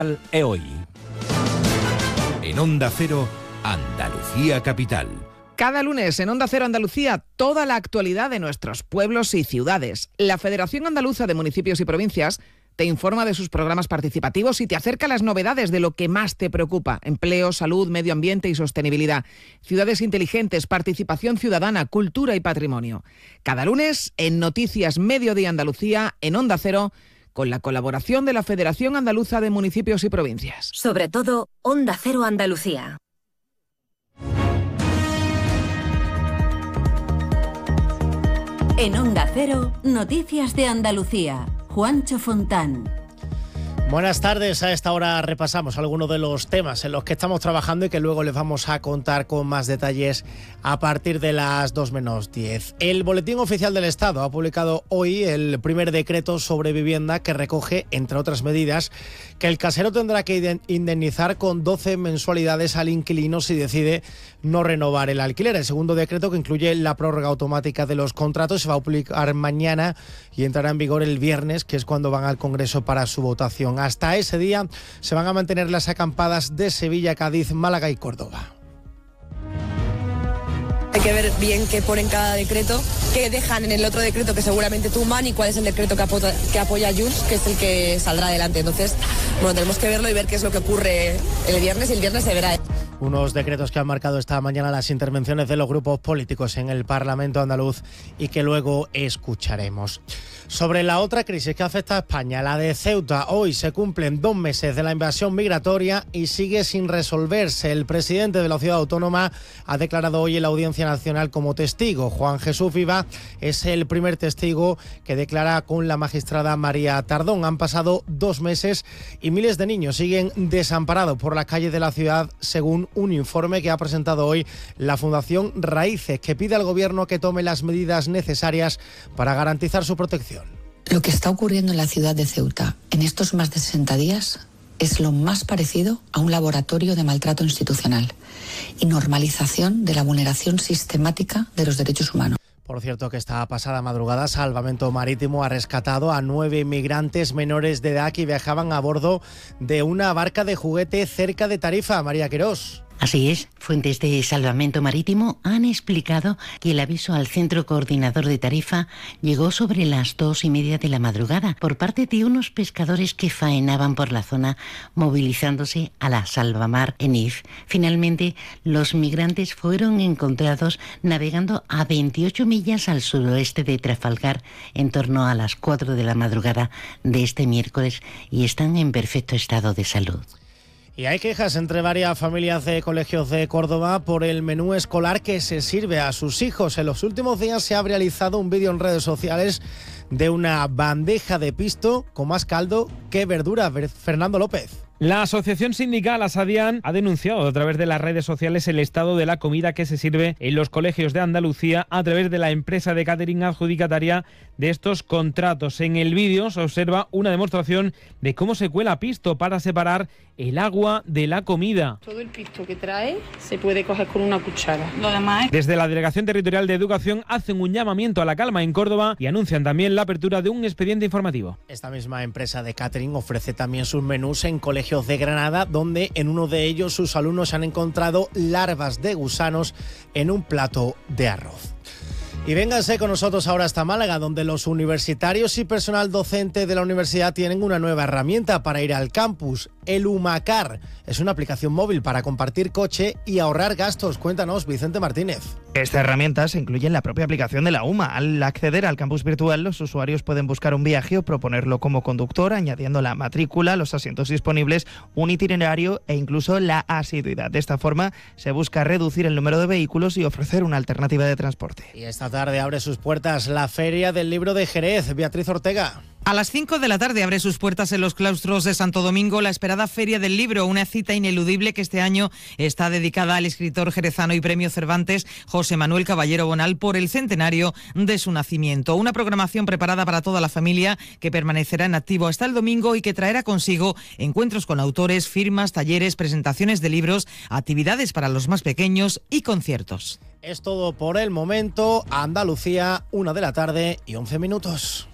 Hoy. En Onda Cero, Andalucía Capital. Cada lunes en Onda Cero Andalucía, toda la actualidad de nuestros pueblos y ciudades. La Federación Andaluza de Municipios y Provincias te informa de sus programas participativos y te acerca las novedades de lo que más te preocupa: empleo, salud, medio ambiente y sostenibilidad, ciudades inteligentes, participación ciudadana, cultura y patrimonio. Cada lunes en Noticias Mediodía Andalucía, en Onda Cero, con la colaboración de la Federación Andaluza de Municipios y Provincias. Sobre todo, Onda Cero Andalucía. En Onda Cero, Noticias de Andalucía. Juancho Fontán. Buenas tardes, a esta hora repasamos algunos de los temas en los que estamos trabajando y que luego les vamos a contar con más detalles a partir de las 2 menos 10. El Boletín Oficial del Estado ha publicado hoy el primer decreto sobre vivienda que recoge, entre otras medidas, que el casero tendrá que indemnizar con 12 mensualidades al inquilino si decide no renovar el alquiler. El segundo decreto, que incluye la prórroga automática de los contratos, se va a publicar mañana y entrará en vigor el viernes, que es cuando van al Congreso para su votación. Hasta ese día se van a mantener las acampadas de Sevilla, Cádiz, Málaga y Córdoba. Hay que ver bien qué ponen cada decreto, qué dejan en el otro decreto que seguramente tumban y cuál es el decreto que apoya Junts, que es el que saldrá adelante. Entonces, bueno, tenemos que verlo y ver qué es lo que ocurre el viernes, y el viernes se verá. Unos decretos que han marcado esta mañana las intervenciones de los grupos políticos en el Parlamento andaluz y que luego escucharemos. Sobre la otra crisis que afecta a España, la de Ceuta, hoy se cumplen 2 meses de la invasión migratoria y sigue sin resolverse. El presidente de la ciudad autónoma ha declarado hoy en la Audiencia Nacional como testigo. Juan Jesús Viva es el primer testigo que declara con la magistrada María Tardón. Han pasado 2 meses y miles de niños siguen desamparados por las calles de la ciudad, según un informe que ha presentado hoy la Fundación Raíces, que pide al gobierno que tome las medidas necesarias para garantizar su protección. Lo que está ocurriendo en la ciudad de Ceuta en estos más de 60 días es lo más parecido a un laboratorio de maltrato institucional y normalización de la vulneración sistemática de los derechos humanos. Por cierto, que esta pasada madrugada Salvamento Marítimo ha rescatado a 9 inmigrantes menores de edad que viajaban a bordo de una barca de juguete cerca de Tarifa. María Quirós. Así es, fuentes de Salvamento Marítimo han explicado que el aviso al Centro Coordinador de Tarifa llegó sobre las 2:30 de la madrugada por parte de unos pescadores que faenaban por la zona, movilizándose a la Salvamar en If. Finalmente, los migrantes fueron encontrados navegando a 28 millas al suroeste de Trafalgar en torno a las 4 de la madrugada de este miércoles y están en perfecto estado de salud. Y hay quejas entre varias familias de colegios de Córdoba por el menú escolar que se sirve a sus hijos. En los últimos días se ha realizado un vídeo en redes sociales de una bandeja de pisto con más caldo que verdura. Fernando López. La asociación sindical Asadian ha denunciado a través de las redes sociales el estado de la comida que se sirve en los colegios de Andalucía a través de la empresa de catering adjudicataria de estos contratos. En el vídeo se observa una demostración de cómo se cuela pisto para separar el agua de la comida. Todo el pisto que trae se puede coger con una cuchara. Lo demás es... Desde la Delegación Territorial de Educación hacen un llamamiento a la calma en Córdoba y anuncian también la apertura de un expediente informativo. Esta misma empresa de catering ofrece también sus menús en colegios de Granada, donde en uno de ellos sus alumnos han encontrado larvas de gusanos en un plato de arroz. Y vénganse con nosotros ahora hasta Málaga, donde los universitarios y personal docente de la universidad tienen una nueva herramienta para ir al campus, el Humacar. Es una aplicación móvil para compartir coche y ahorrar gastos. Cuéntanos, Vicente Martínez. Esta herramienta se incluye en la propia aplicación de la UMA. Al acceder al campus virtual, los usuarios pueden buscar un viaje o proponerlo como conductor, añadiendo la matrícula, los asientos disponibles, un itinerario e incluso la asiduidad. De esta forma, se busca reducir el número de vehículos y ofrecer una alternativa de transporte. Y esta tarde abre sus puertas la Feria del Libro de Jerez. Beatriz Ortega. A las 5 de la tarde abre sus puertas en los claustros de Santo Domingo la esperada Feria del Libro, una cita ineludible que este año está dedicada al escritor jerezano y premio Cervantes José Manuel Caballero Bonal por el centenario de su nacimiento. Una programación preparada para toda la familia que permanecerá en activo hasta el domingo y que traerá consigo encuentros con autores, firmas, talleres, presentaciones de libros, actividades para los más pequeños y conciertos. Es todo por el momento. Andalucía, 1 de la tarde y 11 minutos.